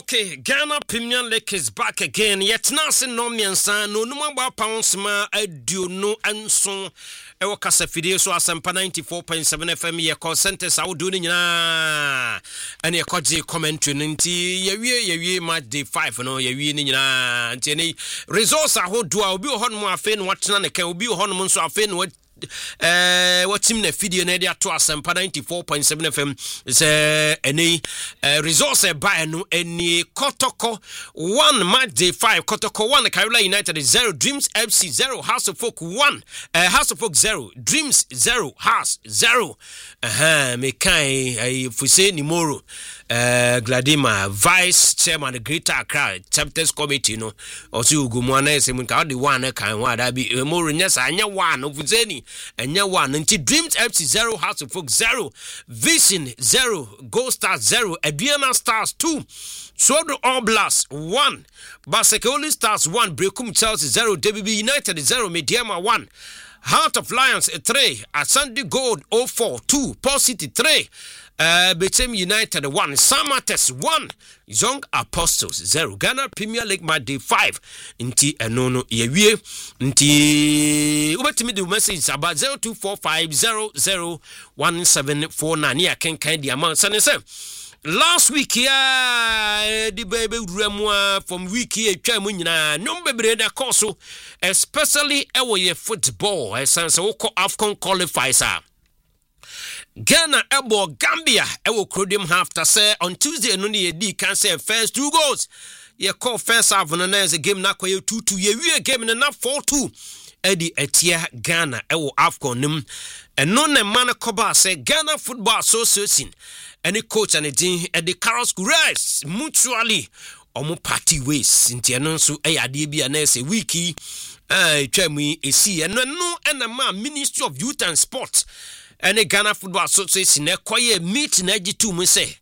Okay, Ghana Premier League is back again. Yet nothing no miensa no number pounds ma aduonu anso ewo kasa fidie so asempa 94.7 FM ye call center sa wodu ni nyina ene ekoje commentary nti yewie match day 5 no yewie ni nyina nti ene results ahodo a obi ho no afa no watena ne kan obi ho no nso afa no what team na video na dia to asempa 94.7 FM is any resource by no any Kotoko 1 match day 5 Kotoko 1 Carolina United 0 Dreams FC 0 House of Folk 1 House of Folk 0 Dreams 0 House 0 me kai fuse ni moro Gladima Vice Chairman the Greater Accra Chapters Committee no osi ugumu na ese mun ka the one kan wa da bi moro nyesa anya one fuse ni anya one nti Dreams FC 0 House of Folk 0 Vision 0 Gold Stars 0 Aduana Stars 2 Sodo All Blast 1 Basekoli Stars 1 Brekum Chelsea 0 DBB United 0 Mediama 1 Heart of Lions 3 Asante Gold 04 2 Paul City 3 Betem United 1 Samates 1 Young Apostles 0 Ghana Premier League match day 5 nti enono yewie nti ubetimi the message about 0245001749 ya kenkan di amount sane say last week here the baby remwa from week here twa mu nyina number breda course especially ewe football esanse woko AFCON qualifiers Ghana ebo Gambia ewo Krodem half to say on Tuesday no ye di can say first 2 goals ye call first half no na a game na kwaye 2-2 ye wie game na 4-2 edi etia Ghana ewo AFCON nim eno na man koba say Ghana Football Association any coach and din edi Carlos Gures mutually omo party ways nti eno nso eyade bia na say wiki twami esi eno no na ma Ministry of Youth and Sport any Ghana Football Association ekoye meet na agitu mu say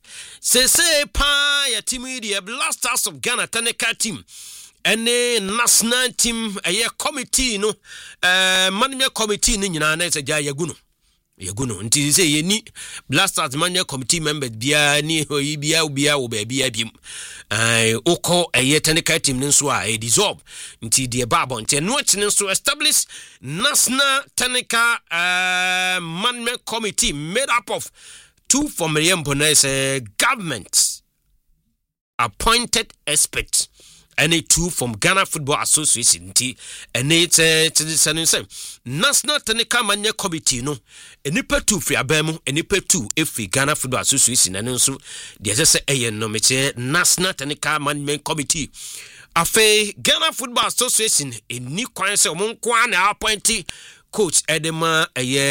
pa ya team the Blasters of Ghana Taneka team any national team a committee no management committee ni nyina na eja yaguno nti say yeni Blasters management committee members bia ni hoyi bia wo ba bia bim oko Taneka team nso a dissolve nti de babo nti no chine nso establish national Taneka management committee made up of 2 former government appointed experts and 2 from Ghana Football Association and it's National Taneka Management Committee no enipa 2 fi abemu enipa 2 efi Ghana Football Association and so the say no meche National Taneka Management Committee afa Ghana Football Association eni kwan say omonkwa na appoint coach Edema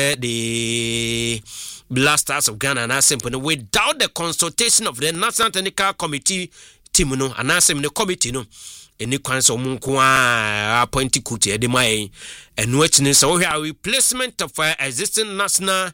the Blasters of Ghana and simple without the consultation of the National Technical Committee team no and the committee no any council munkwa appointed coach Edema and which so we have replacement of existing national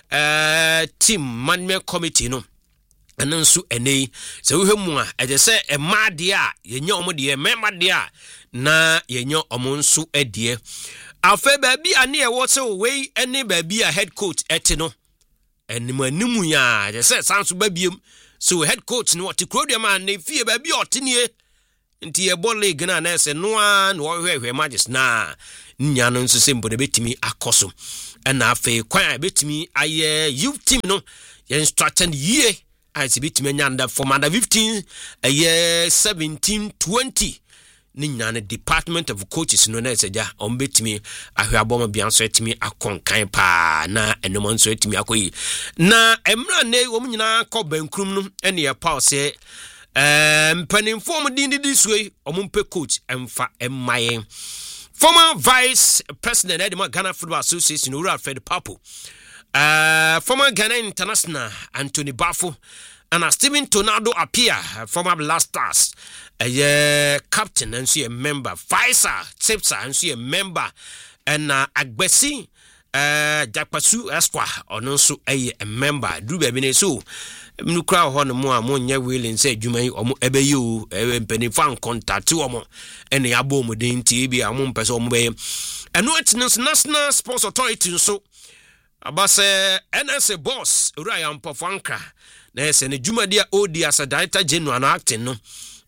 team management committee no and nso ene so we mu a e say e ma de a yenye omo de member de a na yenye omo nso edie afa baabi ane e wo se we ene baabi a head coach ete no enimanimu ya de say sanso babiem so head coach no what Krodem man na fie baabi otenie nti e ball league na na se no a no hwehwe matches na nya no nso se mbode betimi akoso na afa kwan betimi aye youth team no yen strategy ye as betimi nyanda from under 15 a year 17 20 ninyane department of coaches no na seja on betimi ahwe aboma bianso etimi akonkan pa na enomonso etimi akoyi na emra ne wo nyina ko bankrum no ene ya pa se mpanimfo mo din this way omumpe coach emfa emaye former vice president Edema Ghana Football Association Ura Fred Papo former Ghana International Anthony Bafo and Steven Tornado appear former Blasters captain and she a member Faisal Tsepsa and she a member and Agbesi Jakpasu Esqua or so a member do be so mnukra ho no mo a mo nya willing say dwuman omo ebeyu penifan contact omo ene abo mo den tie bi a mo mpese omo be eno atinus national sports authority so abase NSA boss Ryan Pofanka na ese ne dwumadi a odi as director general na acting no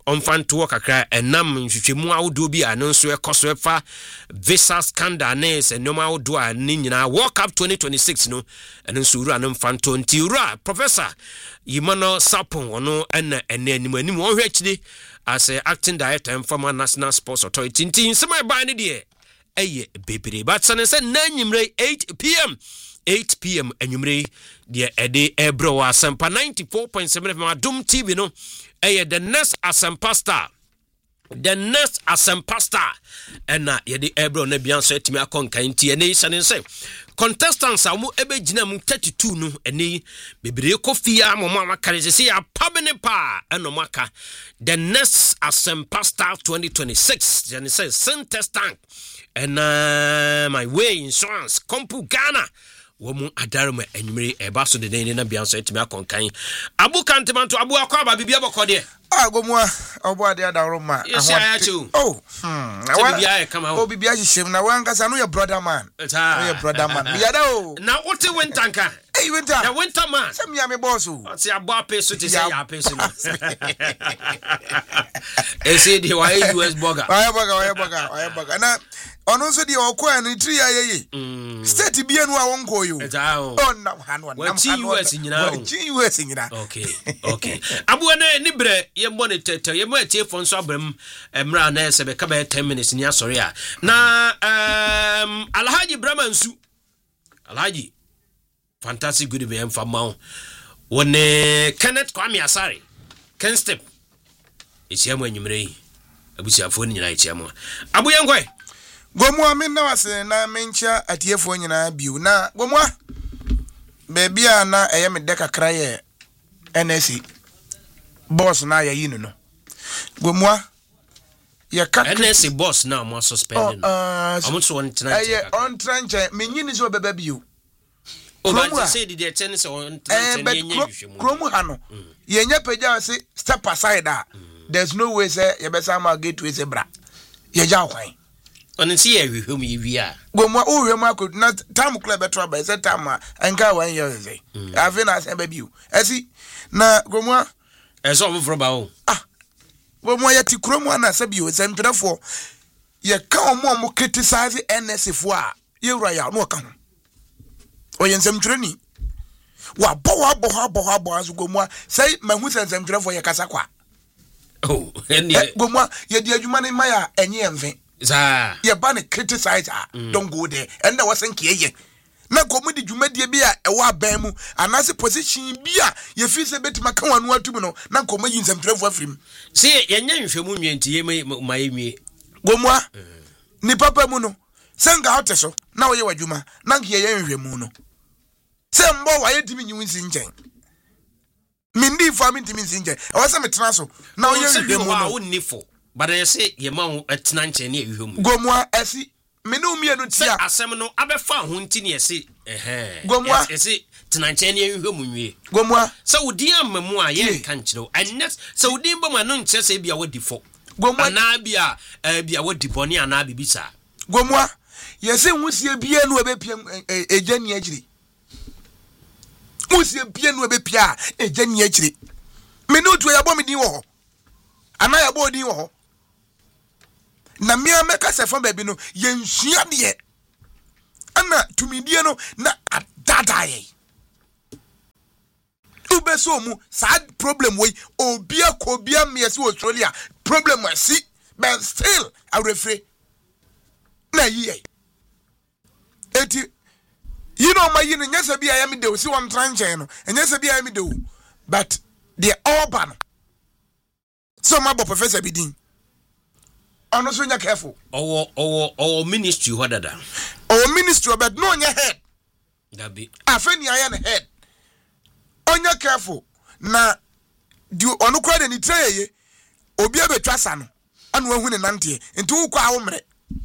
ɔmfanto kakra enam nhwehwemu awodo bi ano nso ekoso efa visa scandal ne se noma awodo a ne nyina World Cup 2026 no eno nso ura no mfanto nti ura professor Yimano Sapon ono ena anim won hwe akide as acting director and former National Sports Authority nti nsema ba ne de eye bebre but sane se na nyimre 8 p.m. enyumre de ede ebro wa Asempa 94.7 FM Adom TV no eye the next Asempa star ena yede ebro na bia so etimi akonkan nti ene sane se contestants amu ebegina mu 32 no ene bebre kofia momo amakare se ya pabene pa eno maka the next Asempa star 2026 jane say Centestan and my way insurance Kompu Ghana womu adarma enwere ebaso de den na bia so etimi akonkan Abu Kantemanto Abu akwa bibia bokode agomwa obo ade adaroma oh bibia kama o bibia hihim na wankasa no your brother man bia da o na wote wintanka winter na winter man se me boss o ti abo apeso ti se ya apeso no ese di wa US burger na ono so di okwa no tri ayeye state bia no a wonko yo oh na hanu US nyina okay abu na ni bre ye monitor ye mo atie fon so abram emra na ese be ka be 10 minutes ni asori a na Alhaji Bramansu Alhaji fantastic good be emfama wone Kenneth Kwame Asare Ken Step echiamu enyumre abusiafo ni nyina echiamu abu yenkwe gomwa minna wase na mencha atiefo nyina biu na gomwa bebia na eye me deka kraye NSC boss na ya yinu no gomwa ya ka NSC boss na mo suspend no amuso won tena on tranche menyini so beba biu o ba say the tennis on tranche yenye hwehwemu kromu ha no yenye pagya say step aside there's no way say ye besa ma gateway say bra ye ja kwan on see ye hwehwemu ye wia gomwa o hwehwemu akod na time club betra ba say time anka 1 year say ave na say babiu esi na gomwa eso ofro ba o gomwa ya ti kromu ana sabiu say mpirafo ye ka omo criticize NSC fo a ye wura ya no ka ho oyensem twreni wa bo azu gomwa say mahu sensem twrefo ye kasa kwa oh gomwa ye di adwuma ne maya enye enve za ye ba ne criticize don't go there and there wasn't kiye na komudi dwumadie bi a ewo aban mu anase position bi a ye fi se betima ka wanu atum no na komayi nsem twrefo afrim see ye nya nhwemu nwenti ye mayemie gomwa ni papa mu no senga hoteso na wo ye wadwuma na nke ye nhwemu no sembo wa ye timi nyiwinsi nchen mindi fami timi nchen e wasa metena so na wo ye nhwemu no wo nifo but I say ye ma wo etena nchen ne ehwemu gomwa asi me no mie no tia asem no abefa ho nti ne ese gomwa ese tena nchen ne ehwemu nwie gomwa so wodi amamu a ye kan kiro and so wodi ba ma no nche se bia wodi fo gomwa na bia bia wodi boni ana bibisa gomwa ye se nwusie bia no ebepia ejani agiri musie bia no ebepia ejani agiri me no tu ya bo me din wo ho ana ya bo din wo ho na me ameka se fam ba bi no ye nsua de ana tumidie no na adadaye ubeso mu sad problem we obia ko bia me se Australia problem asi but still I refrain na yiye eti you know my yin nyesa bia ya me de si won tranche no nyesa bia ya me de but the urban so my professor bidin ono so nya careful our ministry hodada our ministry but no nya head that be afeni aya na head onya careful na di ono kra de ni treye obi abetwa sa no anu ahu ne nante nti wo kwa awomre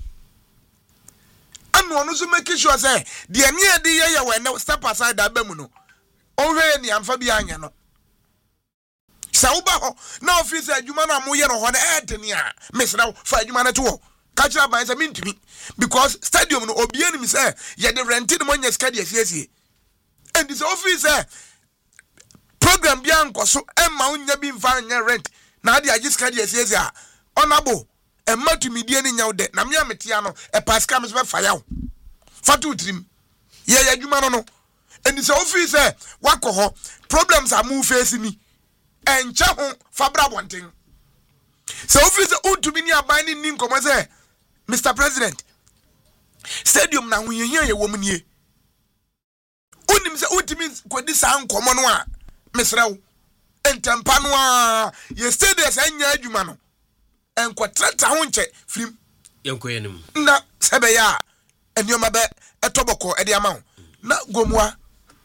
anu ono so make sure say de ani ade ye we step aside abam no ohwe ni amfa bi anya no sauba ho na office adwuma na mo ye no ho na edeni a mesra fa adwuma na to catch ban say mintimi because stadium no obi ani mi say ye de rented mo nya skadi asiesie and this office program bi anko so e ma unya bi mfa nya rent na ade agiska de asiesi a honorable emma to media ni nyaw de na me ametia no e pascal me so fa yaw fatu trim ye adwuma no eni se ofi se wakoho problems are move face ni enche ho fabra bonten se ofi se untumi ni aban ni nkomo se Mr. President stadium na hunyehia ye wom nie unim se utimi kwadi sa nkomo no a mesrew entampa no a ye stadium se anya adwuma no enkotrata ho nche frim yenkoyenim na sebe ya enioma be etoboko e de ama na gomwa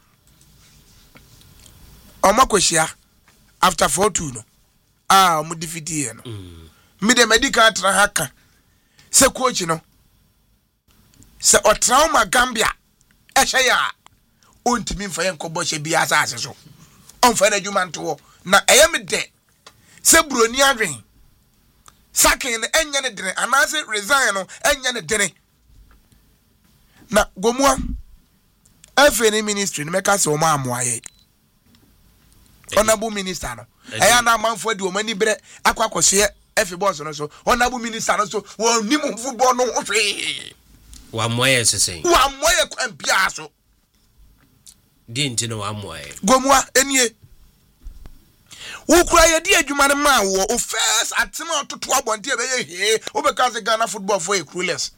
omakohia after 4-2 no omo defeat here no me de medical tra haka se coach no se o trauma Gambia ehye ya ontimi mfa yenko bohye bia asase so onfa na dwuma nto na eyem de se broni adwen sakin enya ne dene anase resign no enya ne dene na gomwa afeni ministry ne meka se o ma amoaye honorable minister no eya na manfo di o mani bre akwakohye efi boss no so honorable minister no so won nim football no hwe wa moye sesen wa moye kwampia so dinti no wa moye gomwa enie ukura ye di adwuma ne ma wo o first atima toto abonte be ye he o be ka se Ghana football for a clueless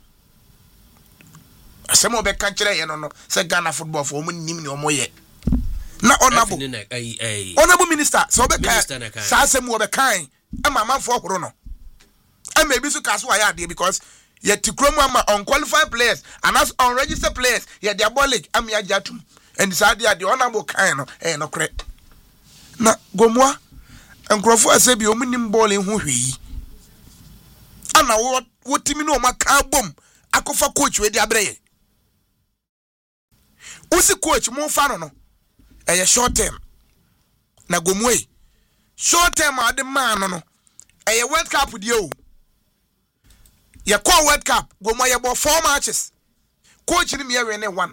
asemo o be ka kire ye no se Ghana football for o mu nim ni o moye na honorable minister so be ka sa asemo o be kan e ma manfo horo no e ma bi so ka so ya de because ye tikromu ama unqualified players and as unregistered players ye diabolic am ya jatum and sa de honorable kan no no kre na gomwa enkrofo asebi o munim ball hu hwi ana wo timi no maka bom akofa coach we di abreye usi coach mo fa no eye short term na gomwe short term ade man no eye World Cup di o ye call World Cup gomwa ye bo 4 matches coach ni me ye win 1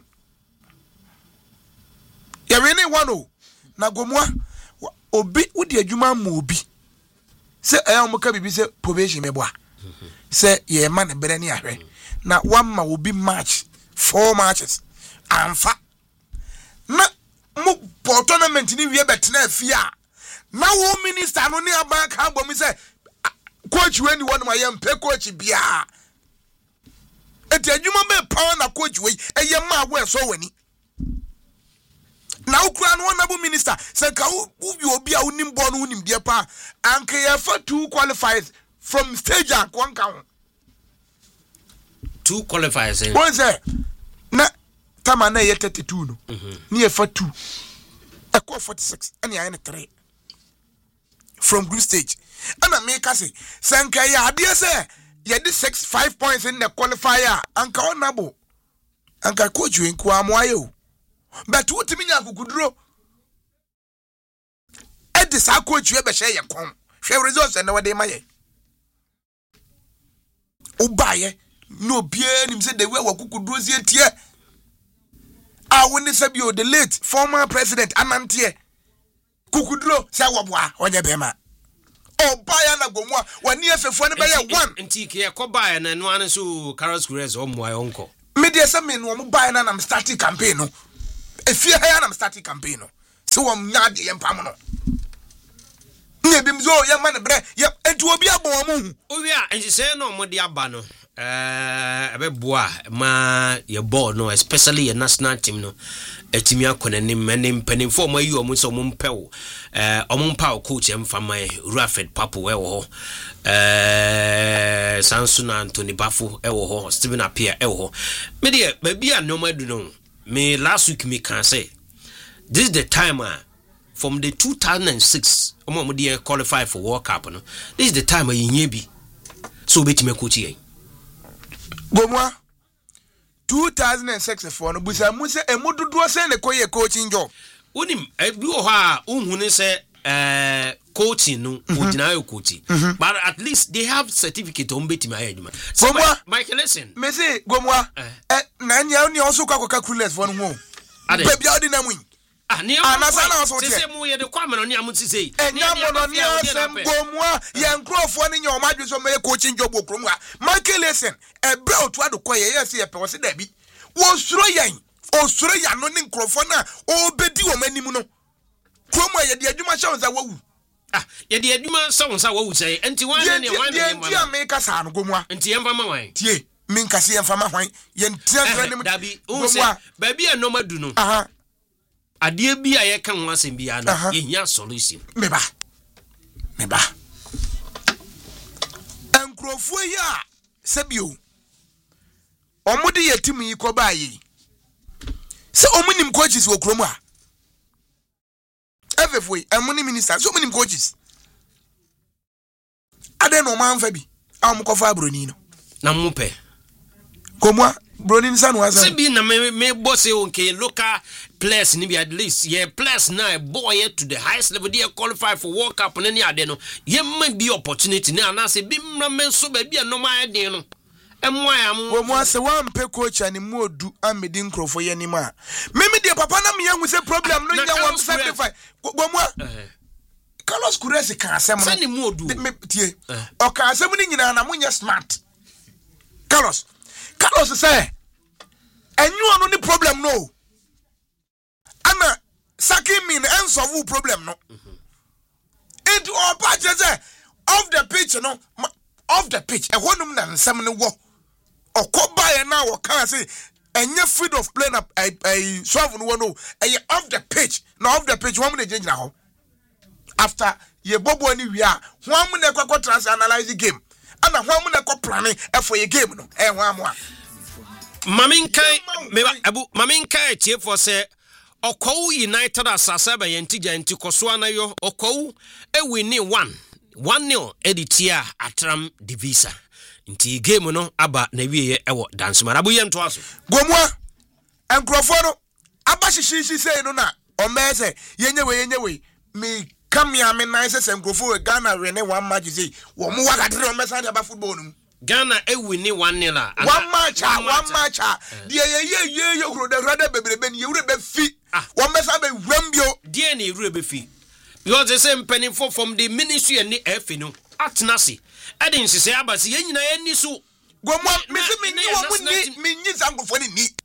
ye win 1 o na gomwa obi udi adwuma mu obi se ayomuka bibi se probation meboa se ye man bere ni ahwe na one ma obi match 4 matches amfa na mu tournament ni wie betena afia na wo minister no ni aban ka bom se coach we ni won ma ye mpe coach bia eti adwuma be power na coach we eye ma wo so wani na ukura no honorable minister say ka ubi obi a unim ball no unim de pa anke ye fa 2 qualifiers from stage and one count 2 qualifiers what say na tama na ye 32 no ni ye fa 2 e ko 46 and ye 3 from group stage and me ka say sanka ya ade say ye di 5 points in the qualifier anka honorable anka coach we nko amoayo but what mean akukuduro e de sa coach we be share ye kon hwe results na we dey maye ubaye no bie nim se de we wakukuduro sie tie a woni se bi o the late former president Anantie kukuduro se woboa onye be ma obaya na gomwa wani efefo ne be ye 1 ntike ye kobaya na no an so Carlos Cruz omwa onko media se me no mo baya na am starting campaign no efia ha na am starting campaign no so wom nyaade ye mpam no nye bim zo ye man bre ye etu obi abon mu owi a ense no mo de aba no ebeboa ma ye ball no especially your national team no etimi akonanim enim penimfo mo ayi omo so mo mpew omo mpa coach emfama Rafet Papo we wo Sansuna Anthony Bafo e wo Steven Apia e wo me de ba bia no madu no me last week me can say this is the time from the 2006 omo dey qualify for World Cup no this is the time yin bi so betime coach yen gomwa 2006 for no busa mu se emududo se ne koye coaching job onim bi wo ha unhune se coaching no ojina coaching but at least they have certificate on betime ayeduma so Michael listen me say gomwa na nya oni also kwa calculate for no ho baby odi na mu anasa na so te say mo ye de kwamano ni amuti say enya mo no ni asem bomua ye nkrofo ni nya o madwe so me coaching job okrom a Michael Essien ebe otu adokoye ye se ye pe wo se da bi wo suro yan osuro ya no ni nkrofo na obedi wo manim no kromo ye de adwuma hye wonza wawu ye de adwuma so wonza wawu say enti wan ne wan ne ma dia me ka sa no gomua enti yemfa ma wan tie min ka se yemfa ma hwan ye ntia nim dabi gomua ba bia no madu no ade bia ye kan ho asem bia no ye hia solution me ba enkrofo ya sebio omudi yetim yi ko ba yi se omunim coaches wo kromu a every emuni minister so omunim coaches ade no man fa bi am ko fa broni no na mu pe komwa broni nsa no asa se bi na me boss e onke local players ni bi at least ye players na boy to the highest level they qualify for World Cup na ni ade no ye man bi opportunity na na se bi mra men so ba bi no ma ade no wo mo ase wan pe coach ani mo du amedi nkrofo ye ni ma meme de papa na me yangu se problem no nya won sacrifice wo mo Carlos Kuresi kan asem no ni mo du tie o kan asem ni nyina na mo nya smart Carlos say enyu ono ni problem no ana saking mean and solve problem no it all part say off the pitch no off the pitch e honum na nsem ne wo okoba ye na wo kan say enye freed of playing up solve no no e off the pitch na off the pitch wo mo dey na ho after ye bobo ni wi a ho am na kwakọ trans analyze game ana ho am na kwakọ plan e for ye game no ho am a maminkai tie for say Okowu United asasa ba yentija enti koso anayo Okowu ewini 1-0 editia atram divisa nti game no aba na wiye ewo dansman abu yento aso gomwa enkrofo no aba hihihisi sei no na o meze yenyewe me kamia me nice se enkrofo we Ghana rene one match sei wo mo wakadere o mesa de aba football no Ghana ewini 1-0 la one match de ye huro de rada bebrebe ni yewure be fi wo mesa be wrambio de ni yewure be fi because the same penny from the ministry and the F no atnasi I didn't say abasi ye nyina ye ni so gomwa me se me ni wo mu ni nyi sankrofo ni ni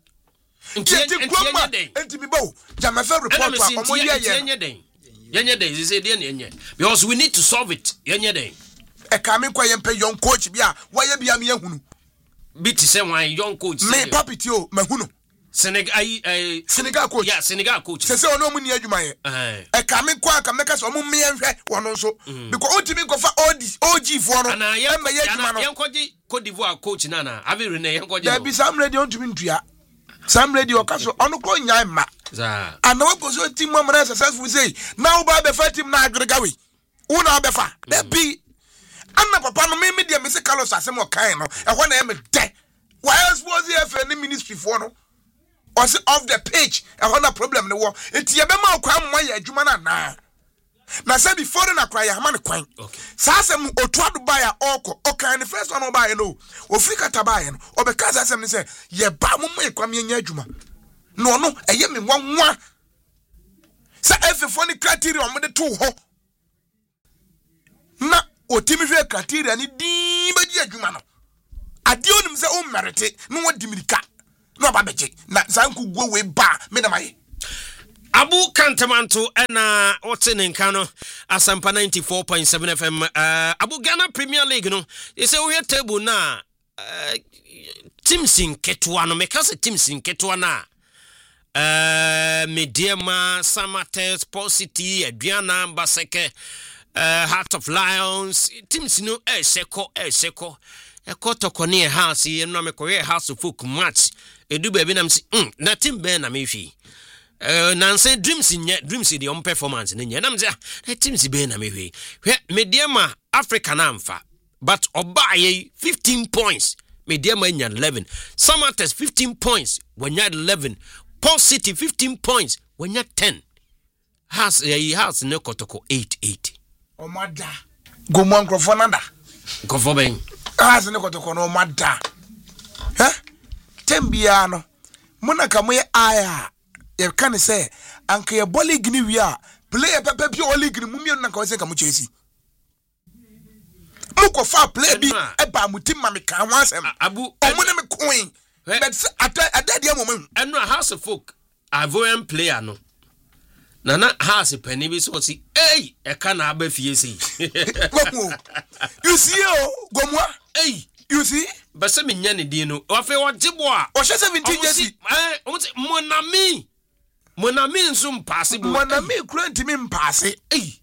enti mi bo jamafa report wa omo yenye den ze de na yenye because we need to solve it yenye den e ka me kwa yempe young coach bia wa ye bia me yahunu bi ti say one young coach me papiti o mahunu Senegal coach. Yeah, Senegal coach. Se ono mu ni adwuma ye. E ka me kwa ka me ka so mu me nhwe wono nso. Because otimi go fa OG for no. E ma ye adwuma no. Yankoji Cote d'Ivoire coach na. Ave rene yankoji. Da bi Sam Radio ontimi ntua. Sam Radio ka so ono ko nya ma. Za. Ana wo go so team mo na successful say. Now ba be fa team na agregawe. Una be fa. Da bi Anna papa no me de me se Carlos asem o kan no. E ho na e me de. Why suppose the FN ministry for no? Or say off the page, I want a problem no war. It's your bema kwa moya jumana na say before na cry hamane kwan. Sasa mu otwa Dubai oko okan the first one oba no. Ofrika tabaye no. Obeka sasa me say ye ba mu kwa me nya adwuma. No eye me nwa. Sa efefo ni criteria o me de to ho. Na otimi hwe criteria ni din ba di adwuma no. Ade onim say o merite no wadi mirika. No babeje na zanku go we ba me na mai Abu Kantamanto ena otene nka no Asampa 94.7 FM Abu Ghana Premier League no you say we table na teams in ketwa no meka se teams in ketwa na Mediama Samates Posity Adriana Baseke Heart of Lions teams no seko e kotoko ne house ye no me koye house of folk match edu baby na msi na team ben na mefi na say dreams the on performance ne na msi na teams ben na mefi Mediama Africa na mfa but obaye 15 points Mediama nya 11 Samates 15 points wanya 11 Paul City 15 points wanya 10 house ne kotoko 8 omada gomo nkrofo nada nkrofo ben as ne kotoko no mada tembia no muna kamoye aya you can say anka ye ball league ni wi a player pepe bi o league ni mumie na ka say ka mu Chelsea muko fa player bi e ba mutim ma me ka ho asem abu omo na me coin but adadia moment eno house of folk avoyan player no nana house penny bi so si eh e ka na aba fie si you see gomwa you see but say me nya ne din no o fe wo jibo a o she 17 jersey monami nso impossible monami kura ntimi mpaase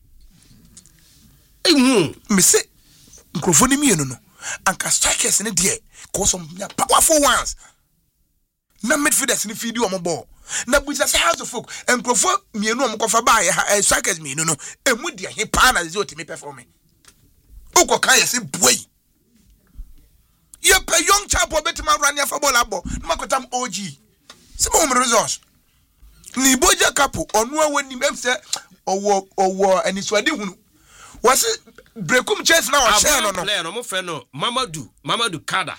me say microphone mi no anka strikers ne de cause some powerful ones na midfielders ni feed you ball na buja say house of folk microphone mienu omkofa ba ya strikers mienu no emu de he pa na ze otimi perform uko kan yesi boy ye pe young chap obetima run ya for ball abo na makotam OG se mo resource ni boja kapo onu awani memse owo aniswade hunu wase brekum chance na wa share no player no mo fe no Mamadou Kada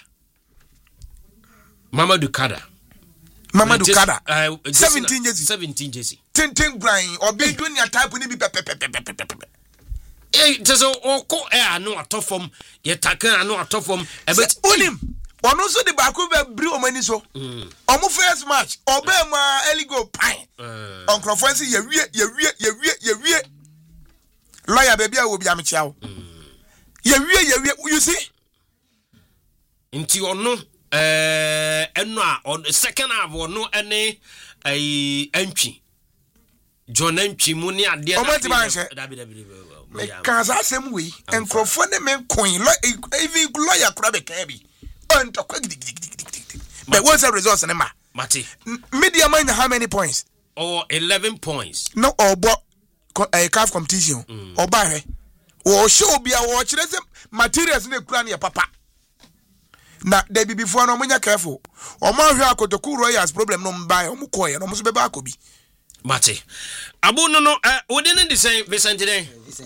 17 jersey tintin grind obi dunia type ni bi pepepepepepe teso oko anu atofom ye takan anu atofom ebet onim ono so de ba ko be bri omani so omo first match obema eligo pine onkrofo ye wie lawyer baby a wo bi am chiawo ye wie you see nti ono eno a on second half ono ene antwi John antwi mu ni ade na kan za sem we enkrofo ne men coin even lawyer kura be kan bi on to kwagidi but what's the results na ma mate media man how many points 11 points no obo a calf competition oba he wo show bia wo kire se materials na kura na papa na they be before no munya careful o ma hwe akotoku royals problem no mba o mukoye no muso be ba akobi mate abu no wodin the same Vincent today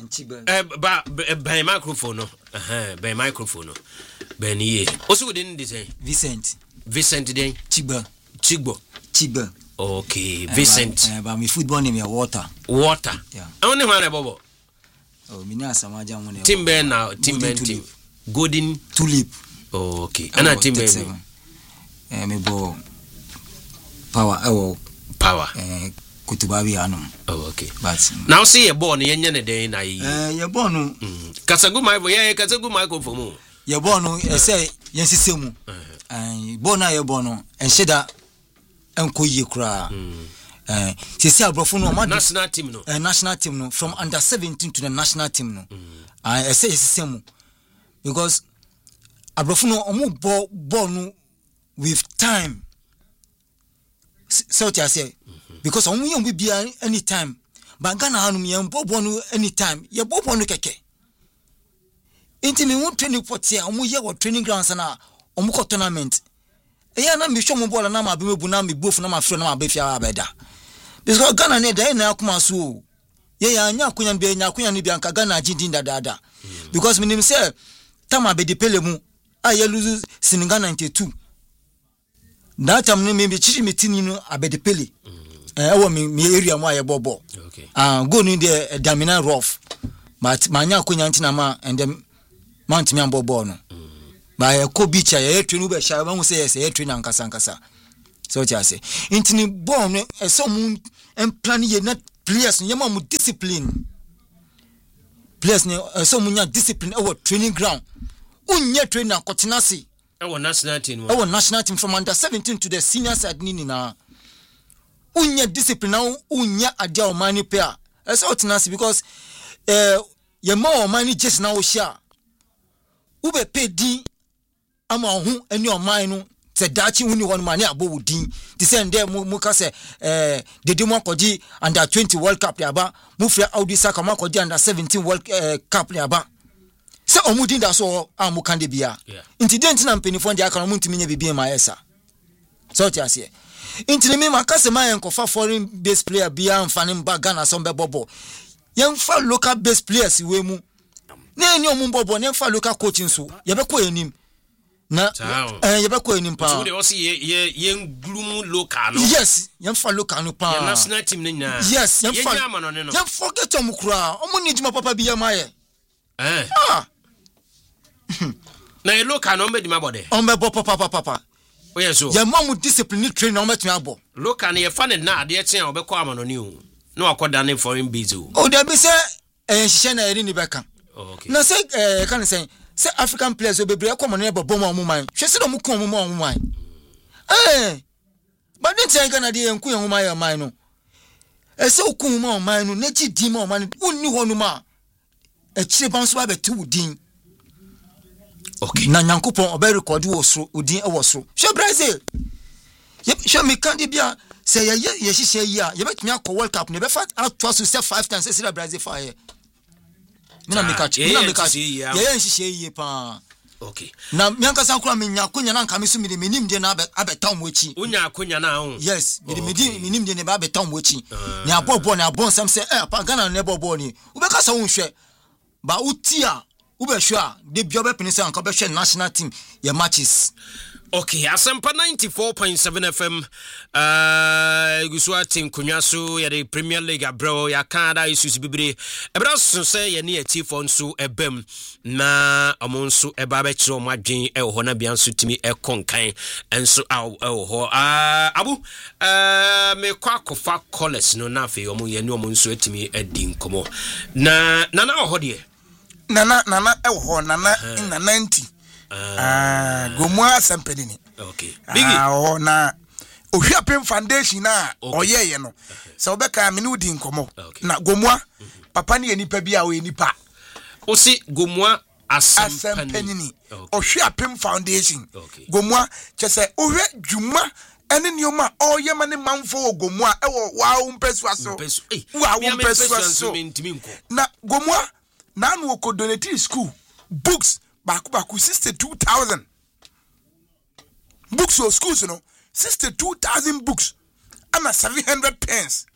by microphone no by microphone no ben ye also wodin the same Vincent today Chigbo okay Vincent but my football name is Water yeah only one bobo mi na samaja won Timber now Timber Golden Tulip okay ana Timber me bo power kutubabi anum okay but now see your ball yenye ne den na yi your ball no kasagu microphone mu your ball no say yensisemu ball na your ball no enheda enkoyi kura sisi abrofo no national team no from under 17 to the national team no say yensisemu because abrofo no omo ball no with time so I say because omo yom bibia anytime but Ghana hanum yem bobo no anytime ye bobo no keke enti me won training portia omo ye wo training grounds na omo ko tournament eya na me hwo mo ball na ma be mebu na me bofu na ma fro na ma be fia abeda because Ghana ne dey na akoma so ye ya anya akonya be nya akonya ne bia nka Ghana jindin dada because me nim say tama be de pele mu aye lose Senegal 92 that time me be chichi metini no abede pele ewo me area mo aye bobo okay go ni the Damina rough but manya akonya ntina ma and them mount me ambobo no ba ko beach aye twenu be sha ba hu say yes aye twenu ankasa so what you say intini ball no some plan ye not players no yema mu discipline players no some nya discipline our training ground unye trainer kotinasi our national team from under 17 to the senior side nini na unye discipline na unye adia o mani pair so kotinasi because ye ma o mani just na o share ube pay din ama hu eni o man no se dachi huni won mani abo din ti se nde mu ka se dede mo akodi under 20 world cup ya ba mu fia audi saka mo akodi under 17 world cup ya ba se omudin da so amu kande bia incident na mpenifo ndi aka no muntimi nya bibie ma yesa so ti ase intini me makase ma yen kofa foreign based player bia mfane mba Ghana so mbebobo yen fa local based players we mu na eni omu bobo ne fa local coaching so ye be ko enim na yɛbɛkɔ anim paa. So they also ye gloomy local no. Yes, yɛmfa local no paa. Yɛ national team no nyinaa. Yes, yɛmfa. Yɛm forget ɔmo koraa. Ɔmo ni dwuma papa bi yɛma yɛ. Na yɛ local no ɔmbɛdi ma bɔ dɛ. Ɔmbɛbɔ papa. Oyɛ so. Yɛma mo discipline train na ɔmbɛtumi abɔ. Local no yɛfa ne na adeɛ kyɛn a ɔbɛkɔ amanɔne o. Na wakɔda ne foreign base o. O da bi sɛ nhyehyɛ na yɛde ni bɛka. Okay. Na sɛ ka ne sɛ African players obebre akɔmɔ no yɛbɔ mo ɔmo man. Hwɛ sɛ ɔmo kɔn mo ɔmo man. But then say Ghana dey enku yan man man no. Ese okun mo man no, na gi din mo man no, unni ho no ma. E kire ban so ba betu din. Okay. Na Nyankopon obe record wo so, odin e wo so. Hwɛ Brazil. Hwɛ me kan de bia sɛ ye hyehyɛ yi a, ye betumi akɔ World Cup ne be fa atwa so say 5 times say Brazil fa ye. Mina me catch. Ye hyehyɛ yi pa. Okay. Na mianka san kura me nya konya na nka me so me de menim de na abeta mo achi. Unya konya na ho. Yes, me de menim de ne ba abeta mo achi. Ne abobo na abon sam say pa Ghana ne bobo ni. Ubeka sa wo hwɛ. Ba uti a, ube hwɛ a, de bi obepene say anka be hwɛ national team ye matches. Okay, Asempa 94.7 FM. Guswa team kunyaso ya the Premier League abro ya Canada issues bibire. Ebra so say ye ne ati fo nso ebam na amo nso eba be kire omo adwen e ho na bia nso timi e konkan enso ho. Abu me kwa kofa college no na fe omo ye ne omo nso atimi adi nkomo. Na ho de. Nana e ho nana in the 90. Gomwa Sampedini. Okay. Biggie. Na Ohwiapem Foundation na oyeye no. Se obeka me no di nkomo. Na Gomwa papa ne nipa bia o nipa. O si Gomwa Asampedini. Ohwiapem Foundation. Gomwa chese ohwe dwuma ene nioma oye mane manfo Gomwa e wo wa umpesu aso. Wa umpesu aso. Na Gomwa na no ko donate school books baku 62,000 books or schools, 62,000 books. I'm at 700 pence.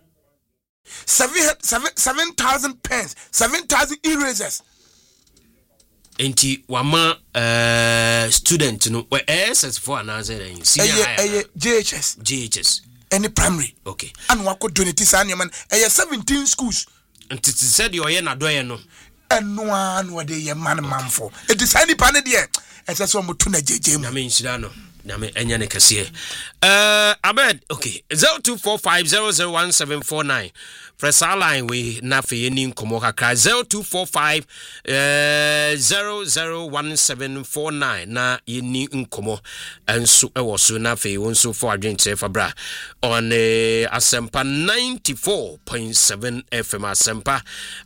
7,000 pence. 7,000 erasers. Enti wama student no where SS4 another senior JHS any primary. Okay. And wako donate sanya man 17 schools. And it said you are not doing no. And no one de ye man for. It is any panel there. As I saw Mutuna JJ. I mean, Shidano. Name Enyane Kasie. Abed, okay. 0245001749. Press our line we nafi in Komoka 0245 001749. Na yini nkomo and so ewosu nafi wonso for agent fabra on Asempa 94.7 FM Asempa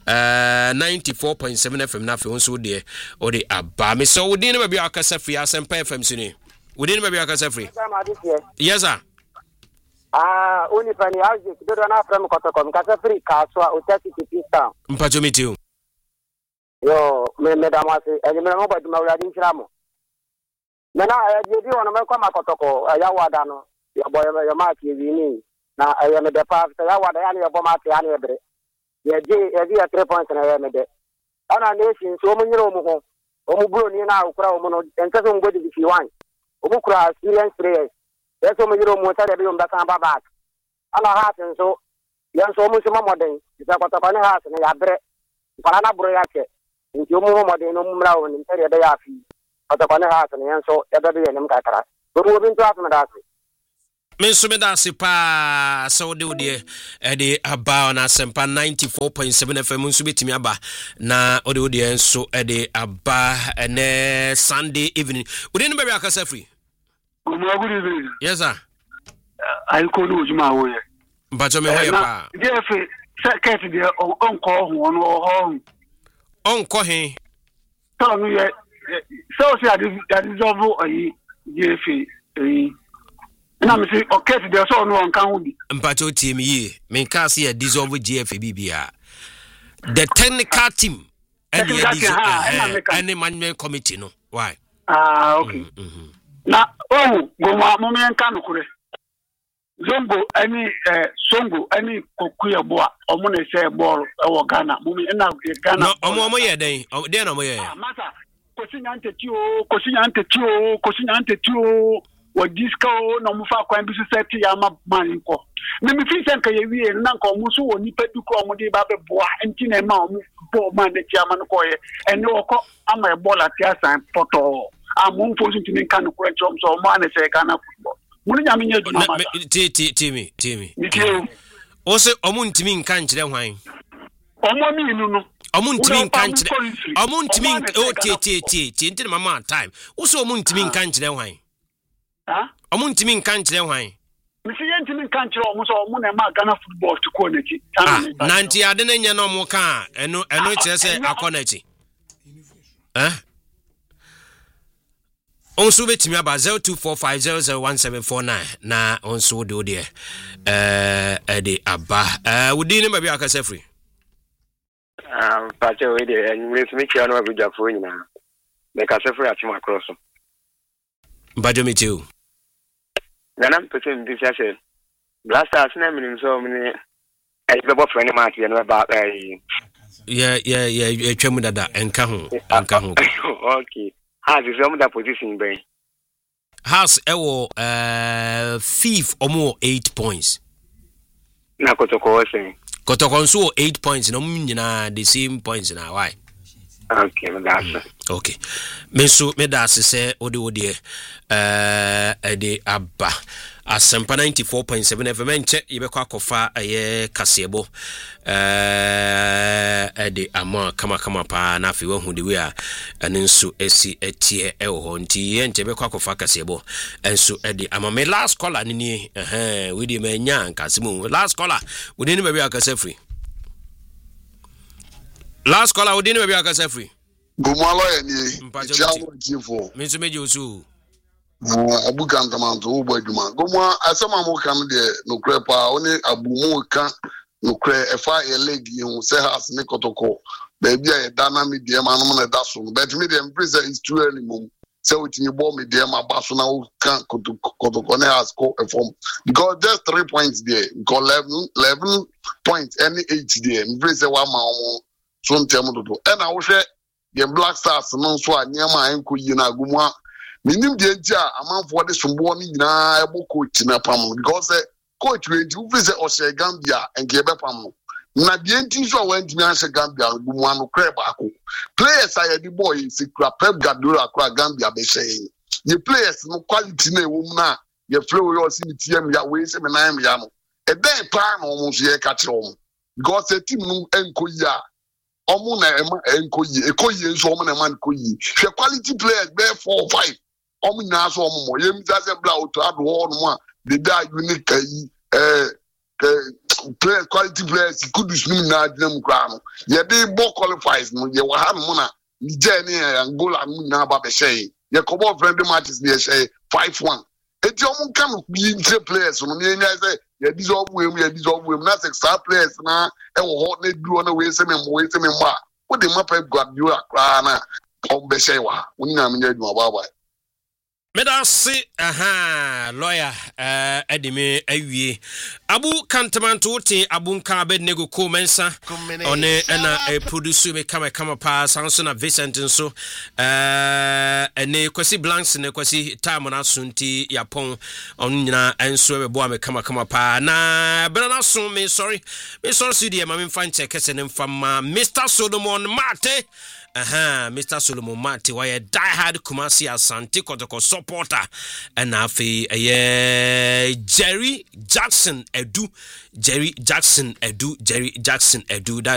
94.7 FM nafi wonso de o de abame so we din be akasa free Asempa FM sini. We didn't maybe akasa free. Yes sir. Only pani Isaac do na from Kotokom kasa free kaswa utati pista. Mpacho metiu. Yo me damase enye me mo badu mawradi nchiramo. Na je bi wona me kwa makotoko ya wada no ya boy ya ma ti wini na ya me de pa ya wada ya ne ya bo ma ti ya ne ebre. Ya je ya 3 points na ya me de. Ana nation so mo nyiro mo ho. O mo bro ni na ukura o mo no enkaso mo godi bi 1. Obukura experience players. Yes, so many room water be on back and back. Ala hat and so yan so much modern. Is a Cotabana house and a bre. Parana broyake. In Jomo modern umra and interior de afi. Cotabana house and yan so ever be an umkatra. But we've been talking about it. Mensumedasi pa so de ede aba na Asempa 94.7 FM nsubetimi aba na ode enso ede aba ene Sunday evening. We didn't be akasa free. Good evening. Yes sir. I call you Juma Woye. But me hoye pa. Jeff second there on call one or home. On call he. Tell me so say that is over Jeff na me say okay there so no kan wo bi. Mpacho team ye. Me can see a dissolve GFB bia. The technical team and the management committee no. Why? Okay. Na Gomwa mo men kan kure. Zongo any Songo any Kokuya boa omo na say ball e wo Ghana. Mo me na Ghana. No omo ye den. Den omo ye. Masa wa disco no mu fa kwan bi so set ya ma man ko me fi sen ka ye wie na nka mu so woni padu ko mu de ba be boa enti na ma mu bo man de tia man ko ye ene okọ ama e bola tia san poto amu fo so tini kan ko chom so ma ne se kana football mu nya me nya duma ma timi ose omu ntimi nka nkyere hwan omo mi nu no omu ntimi nka nkyere omu ntimi o ti mama time ose omu ntimi nka nkyere hwan omu ntimi nka nkyere hwan misi ye ntimi nka nkyere omu so omu na ma Ghana football to ko nachi nanti ade na nya no omu ka eno kyere se akonachi onso betimi aba 0245001749 na onso de ode ede aba wudi ne baby akase free pache we de enwe simi kia no abuja fo nyina me kase free atima cross mbajo metiu Ghana person bi say blasters na minim so mini e be bo friend match ya no ba twemu dada enka ho okay has is on that position ben has ewo fifth omo 8 points na Kotoko say Kotoko so 8 points no nyina the same points na why okay that's okay me das say ode ede abba Asempa 94.7 FM nche yebekwa akofa aye kasebo ede ama kama pa na afi wahu de we a ene nso esi etie ewo nti ye nche yebekwa akofa kasebo enso ede ama me last caller ni we dey manya nkasimo last caller we dey be akase free last caller we dey be akase free Gumalo eni jawo jifo me so meje osu abuka ntamanto ubo adwuma gomwa asema mo kan de no krepa oni abumu ka no kre efa e leg hu se has ne Kotoko baby e dana me de ma no na da so but me de empresa is too early mum se witini bo me de ma ba so na o kan Kotoko ne has ko form because just 3 points there go 11 points any 8 there empresa wa ma o so ntem dodo e na wo hwe the Black Stars no so anyama enko yi na gumwa minim de ntia amanfo de sombo ni nyina ebo coach na pam because coach we di ufise o she Gambia enke be pam na de nti so wa ntimi an she Gambia gumwa no kre ba ko players are the boy Sikra Pep Guardiola akra Gambia be she the players no quality na ewo mu na ye flow we o si tiem ya we se me nan ya no e den pa na o mo so ye ka kire o because the team no enko ya omu na ema enkoyi ekoyi nso omu na man koyi hwe quality players be 4 or 5 omu na so omu mo yem za se bla auto ado ho no a the da unique play quality players kudus nim na adnam kra no ye dey bo qualifies no ye wa ha no na Niger ni Angola no na ba be shey ye kobo friendly matches ni shey 5-1 eti omu kan bi intre players no ni nya say ye dissolve we na six-star players na e wo ho na duro na we se me ma wo de mapa Guardiola kra na o be shey wa woni na me nya adwuma bye Medasi lawyer edime awie Abu Kantamanto te abunka bednego ko mensa one na producer me kama pa sanso na Vincent nso ene kwasi blanks ne kwasi time na sunti yapon on nyina enso be boa me kama pa na brana so me sorry studio ma me fan check ese ne mfama Mr. Solomon Mate Mr. Solomon Mate why diehard Kumasi Asante Kotoko supporter and afi Jerry Jackson Edu